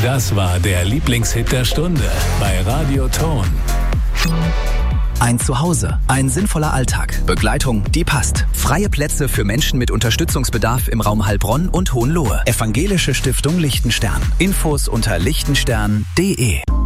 Das war der Lieblingshit der Stunde bei Radio Ton. Ein Zuhause, ein sinnvoller Alltag, Begleitung, die passt. Freie Plätze für Menschen mit Unterstützungsbedarf im Raum Heilbronn und Hohenlohe. Evangelische Stiftung Lichtenstern. Infos unter lichtenstern.de.